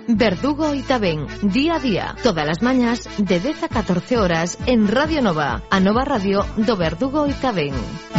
Verdugo Oitavén, día a día, todas as mañas de 10 a 14 horas en Radio Nova, a nova radio do Verdugo Oitavén.